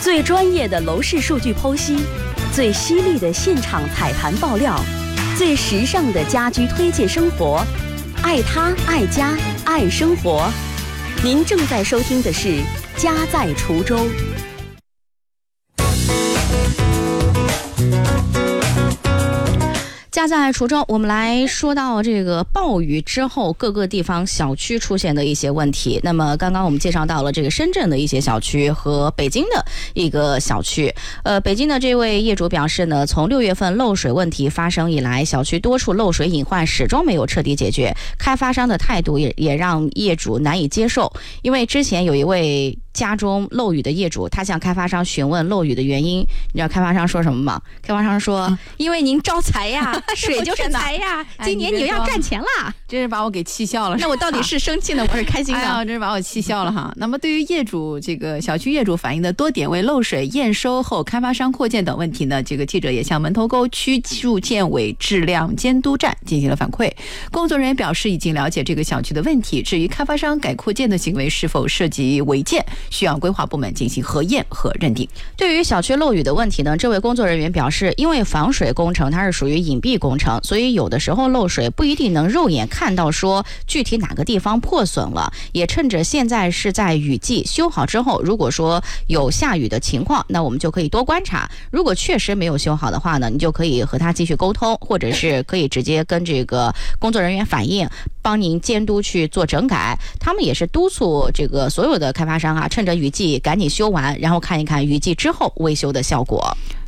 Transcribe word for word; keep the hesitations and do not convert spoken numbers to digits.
最专业的楼市数据剖析，最犀利的现场踩盘爆料，最时尚的家居推荐生活，爱他爱家爱生活。您正在收听的是《家在滁州》。 家在滁州，我们来说到这个暴雨之后各个地方小区出现的一些问题。那么刚刚我们介绍到了这个深圳的一些小区和北京的一个小区。呃，北京的这位业主表示呢，从六月份漏水问题发生以来，小区多处漏水隐患始终没有彻底解决，开发商的态度也也让业主难以接受。因为之前有一位家中漏雨的业主，他向开发商询问漏雨的原因，你知道开发商说什么吗？开发商说：“嗯、因为您招财呀，水就是财呀，今年你要赚钱啦。” 真是把我给气笑了。 那我到底是生气呢，我是开心的？ 哎呀，真是把我气笑了哈。那么对于业主这个小区业主反映的多点位漏水、验收后开发商扩建等问题呢，这个记者也向门头沟区住建委质量监督站进行了反馈。工作人员表示，已经了解这个小区的问题，至于开发商改扩建的行为是否涉及违建，需要规划部门进行核验和认定。 对于小区漏雨的问题呢，这位工作人员表示，因为防水工程它是属于隐蔽工程，所以有的时候漏水不一定能肉眼看到说具体哪个地方破损了。也趁着现在是在雨季，修好之后，如果说有下雨的情况，那我们就可以多观察。如果确实没有修好的话呢，你就可以和他继续沟通，或者是可以直接跟这个工作人员反映，帮您监督去做整改。他们也是督促这个所有的开发商啊，趁着雨季赶紧修完，然后看一看雨季之后维修的效果。